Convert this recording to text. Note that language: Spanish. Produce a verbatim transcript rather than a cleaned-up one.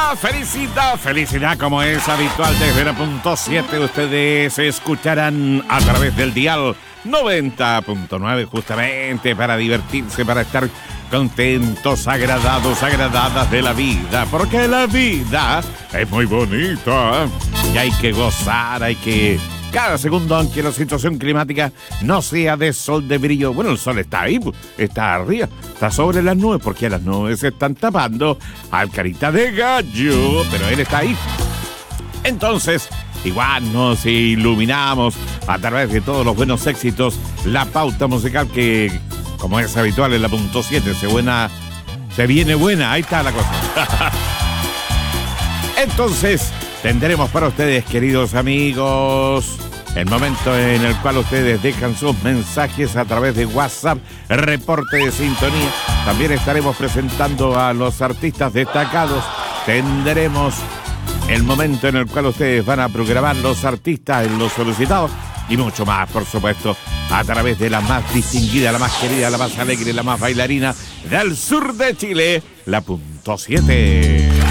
felicidad, felicidad, felicidad como es habitual desde la punto siete. Ustedes escucharán a través del dial noventa punto nueve justamente para divertirse, para estar contentos, agradados, agradadas de la vida, porque la vida es muy bonita y hay que gozar, hay que... Cada segundo, aunque la situación climática no sea de sol, de brillo. Bueno, el sol está ahí, está arriba, está sobre las nubes, porque las nubes se están tapando al Carita de Gallo, pero él está ahí. Entonces, igual nos iluminamos a través de todos los buenos éxitos, la pauta musical que, como es habitual en la punto siete, se, buena, se viene buena, ahí está la cosa. Entonces... tendremos para ustedes, queridos amigos, el momento en el cual ustedes dejan sus mensajes a través de WhatsApp, reporte de sintonía. También estaremos presentando a los artistas destacados. Tendremos el momento en el cual ustedes van a programar los artistas en los solicitados y mucho más, por supuesto, a través de la más distinguida, la más querida, la más alegre, la más bailarina del sur de Chile, la punto siete.